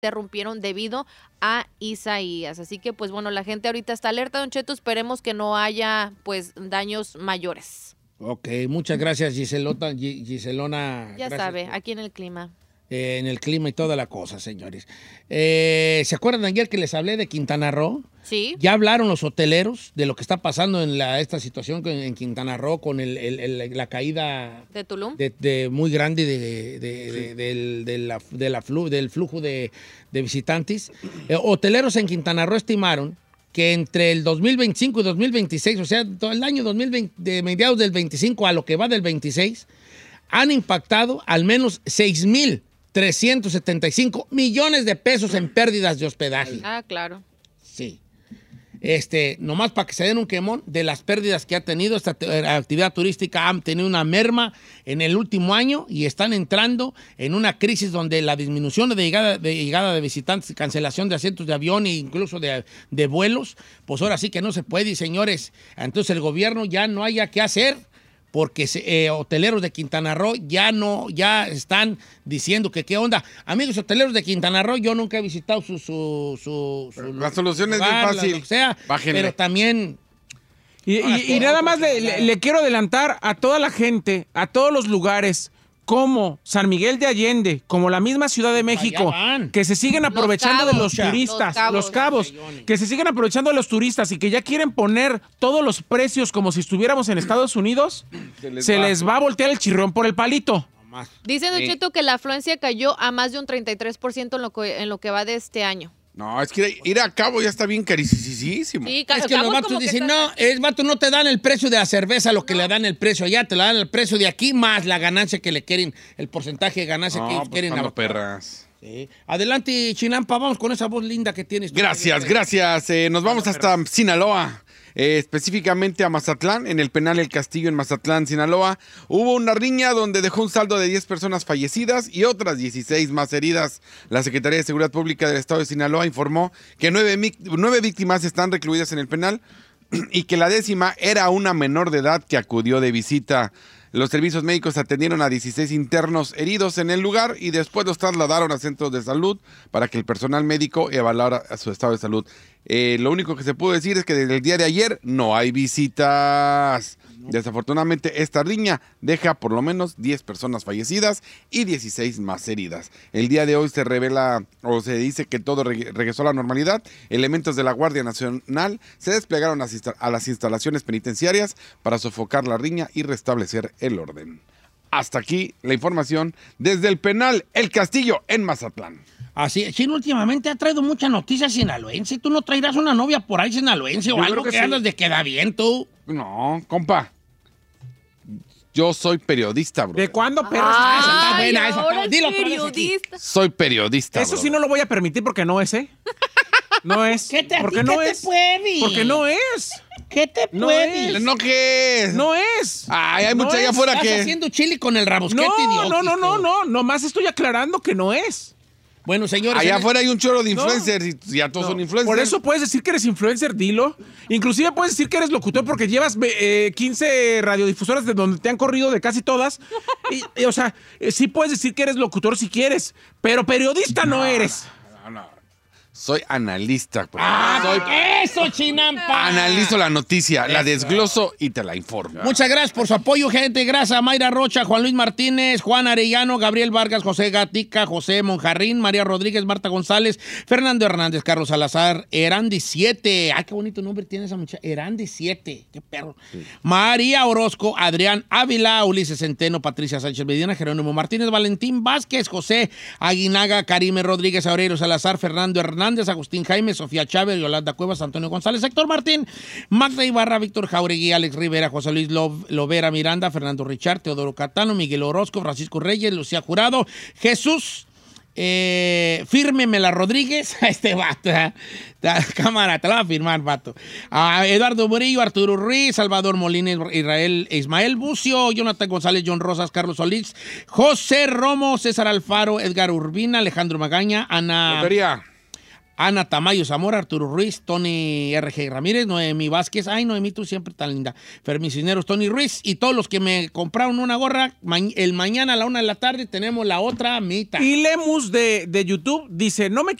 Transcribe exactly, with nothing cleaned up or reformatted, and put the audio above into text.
interrumpieron debido a Isaías. Así que, pues bueno, la gente ahorita está alerta, Don Cheto. Esperemos que no haya, pues, daños mayores. Ok, muchas gracias, Giselota, Giselona. Ya gracias. sabe, aquí en el clima. Eh, en el clima y toda la cosa, señores. Eh, ¿Se acuerdan ayer que les hablé de Quintana Roo? Sí. Ya hablaron los hoteleros de lo que está pasando en la, esta situación en Quintana Roo con el, el, el, la caída de Tulum, de, de muy grande de, de, sí. de, de, de la, de la flu, del flujo de, de visitantes. Eh, hoteleros en Quintana Roo estimaron que entre el dos mil veinticinco y dos mil veintiséis, o sea, todo el año dos mil veinte, de mediados del veinticinco a lo que va del veintiséis, han impactado al menos seis mil trescientos setenta y cinco millones de pesos en pérdidas de hospedaje. Ah, claro. Sí. Este, nomás para que se den un quemón de las pérdidas que ha tenido esta actividad turística, han tenido una merma en el último año y están entrando en una crisis donde la disminución de llegada de, llegada de visitantes, cancelación de asientos de avión e incluso de, de vuelos, pues ahora sí que no se puede, y señores, entonces el gobierno ya no haya qué hacer, porque eh, hoteleros de Quintana Roo ya no, ya están diciendo que qué onda. Amigos hoteleros de Quintana Roo, yo nunca he visitado su... su, su, su la solución lugar, es bien fácil. Lo que sea, pero también... Y, y, y nada más le, le, le quiero adelantar a toda la gente, a todos los lugares, como San Miguel de Allende, como la misma Ciudad de México, que se siguen aprovechando los cabos, de los turistas, los cabos, los cabos que se siguen aprovechando de los turistas y que ya quieren poner todos los precios como si estuviéramos en Estados Unidos, se les, se va. les va a voltear el chirrión por el palito. Dice Don Cheto que la afluencia cayó a más de un treinta y tres por ciento en lo que, en lo que va de este año. No, es que ir a Cabo ya está bien carísimo. Sí, es que los vatos dicen, no, el vato no te dan el precio de la cerveza, lo que no. le dan el precio allá, te lo dan el precio de aquí, más la ganancia que le quieren, el porcentaje de ganancia no, que ellos pues quieren. No, perras. Sí. Adelante, Chinampa, vamos con esa voz linda que tienes. Gracias, gracias. Eh, nos vamos hasta Sinaloa. Eh, específicamente a Mazatlán, en el penal El Castillo en Mazatlán, Sinaloa, hubo una riña donde dejó un saldo de diez personas fallecidas y otras dieciséis más heridas. La Secretaría de Seguridad Pública del Estado de Sinaloa informó que nueve, nueve víctimas están recluidas en el penal y que la décima era una menor de edad que acudió de visita. Los servicios médicos atendieron a dieciséis internos heridos en el lugar y después los trasladaron a centros de salud para que el personal médico evaluara su estado de salud. Eh, lo único que se pudo decir es que desde el día de ayer no hay visitas. Desafortunadamente, esta riña deja por lo menos diez personas fallecidas y dieciséis más heridas. El día de hoy se revela o se dice que todo reg- regresó a la normalidad. Elementos de la Guardia Nacional se desplegaron a, insta- a las instalaciones penitenciarias para sofocar la riña y restablecer el orden. Hasta aquí la información desde el penal El Castillo en Mazatlán. Así, Chino últimamente ha traído muchas noticias sinaloense. ¿Tú no traerás una novia por ahí sinaloense Yo o algo que, que sí. andas de queda bien tú? No, compa. Yo soy periodista, bro. ¿De cuándo, perro? Ah, esa está buena, esa. Dilo, periodista. Soy periodista, Eso bro. sí no lo voy a permitir porque no es, ¿eh? No es. ¿Qué te, porque ¿qué no te es. puede? Porque no es. ¿Qué te no puede? ¿No qué es? No es. Ay, hay no mucha allá afuera que... Estás haciendo chili con el rabosquete, no, idiota. No, no, no, no. Nomás estoy aclarando que no es. Bueno, señores... Allá el... afuera hay un chorro de influencers no, y ya todos no. son influencers. Por eso puedes decir que eres influencer, dilo. Inclusive puedes decir que eres locutor porque llevas eh, quince radiodifusoras de donde te han corrido de casi todas. Y, y, o sea, eh, sí puedes decir que eres locutor si quieres, pero periodista no, no eres. No, no. Soy analista. Pues. ¡Ah, Soy... eso, Chinampa! Analizo la noticia, eso. La desgloso y te la informo. Muchas gracias por su apoyo, gente. Gracias a Mayra Rocha, Juan Luis Martínez, Juan Arellano, Gabriel Vargas, José Gatica, José Monjarrín, María Rodríguez, Marta González, Fernando Hernández, Carlos Salazar, Erandi siete. Ay, qué bonito nombre tiene esa muchacha. Erandi siete. Qué perro. Sí. María Orozco, Adrián Ávila, Ulises Centeno, Patricia Sánchez Medina, Jerónimo Martínez, Valentín Vázquez, José Aguinaga, Karime Rodríguez, Aurelio Salazar, Fernando Hernández, Agustín Jaime, Sofía Chávez, Yolanda Cuevas, Antonio González, Héctor Martín, Magda Ibarra, Víctor Jauregui, Alex Rivera, José Luis Lovera Miranda, Fernando Richard, Teodoro Catano, Miguel Orozco, Francisco Reyes, Lucía Jurado, Jesús eh, Fírmemela Rodríguez, este vato, ¿eh? Cámara, te la va a firmar, vato. A Eduardo Murillo, Arturo Ruiz, Salvador Molina, Israel, Ismael Bucio, Jonathan González, John Rosas, Carlos Solís, José Romo, César Alfaro, Edgar Urbina, Alejandro Magaña, Ana... Lotería. Ana Tamayo Zamora, Arturo Ruiz, Tony R G Ramírez, Noemí Vázquez. Ay, Noemí, tú siempre tan linda. Fermín Cisneros, Tony Ruiz y todos los que me compraron una gorra. Ma el mañana a la una de la tarde tenemos la otra mitad. Y Lemus de, de YouTube dice, no me